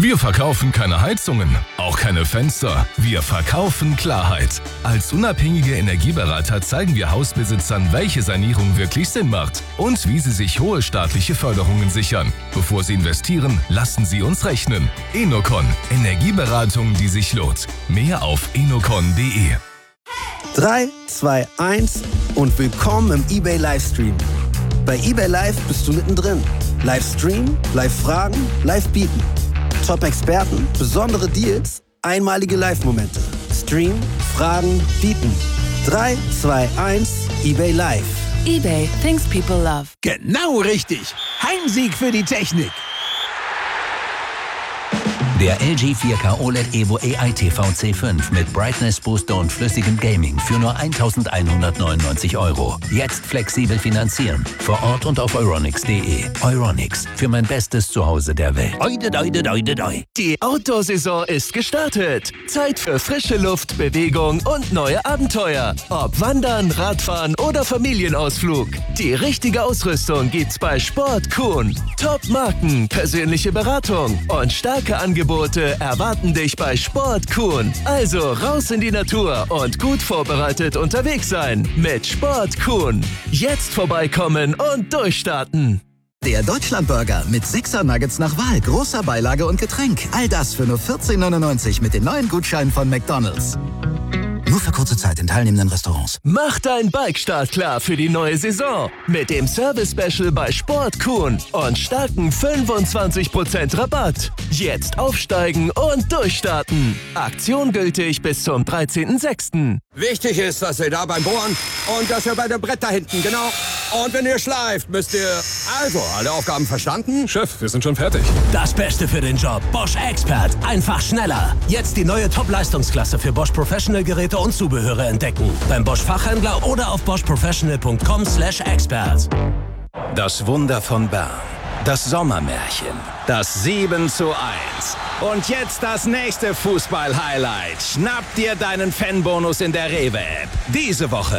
Wir verkaufen keine Heizungen, auch keine Fenster. Wir verkaufen Klarheit. Als unabhängige Energieberater zeigen wir Hausbesitzern, welche Sanierung wirklich Sinn macht und wie sie sich hohe staatliche Förderungen sichern. Bevor sie investieren, lassen sie uns rechnen. Enocon. Energieberatung, die sich lohnt. Mehr auf enocon.de. 3, 2, 1 und willkommen im eBay Livestream. Bei eBay Live bist du mittendrin. Livestream, Live-Fragen, Live-Bieten. Top-Experten, besondere Deals, einmalige Live-Momente. Stream, Fragen, Bieten. 3, 2, 1, eBay Live. eBay, things people love. Genau richtig. Heimsieg für die Technik. Der LG 4K OLED Evo AI TV C5 mit Brightness Booster und flüssigem Gaming für nur 1.199 €. Jetzt flexibel finanzieren. Vor Ort und auf euronics.de. Euronics, für mein bestes Zuhause der Welt. Die Outdoor-Saison ist gestartet. Zeit für frische Luft, Bewegung und neue Abenteuer. Ob Wandern, Radfahren oder Familienausflug. Die richtige Ausrüstung gibt's bei Sport Kuhn. Top-Marken, persönliche Beratung und starke Angebote erwarten dich bei Sport Kuhn. Also raus in die Natur und gut vorbereitet unterwegs sein mit Sport Kuhn. Jetzt vorbeikommen und durchstarten. Der Deutschlandburger mit 6er Nuggets nach Wahl, großer Beilage und Getränk. All das für nur 14,99 mit den neuen Gutscheinen von McDonald's. Nur für kurze Zeit in teilnehmenden Restaurants. Mach dein Bike-Start klar für die neue Saison mit dem Service-Special bei Sport Kuhn und starken 25% Rabatt. Jetzt aufsteigen und durchstarten. Aktion gültig bis zum 13.06. Wichtig ist, dass ihr da beim Bohren und dass ihr bei dem Brett da hinten, genau. Und wenn ihr schleift, müsst ihr... Also, alle Aufgaben verstanden? Chef, wir sind schon fertig. Das Beste für den Job. Bosch Expert. Einfach schneller. Jetzt die neue Top-Leistungsklasse für Bosch Professional Geräte und Zubehöre entdecken. Beim Bosch Fachhändler oder auf boschprofessional.com/expert. Das Wunder von Bern. Das Sommermärchen. Das 7:1. Und jetzt das nächste Fußball-Highlight. Schnapp dir deinen Fanbonus in der Rewe-App. Diese Woche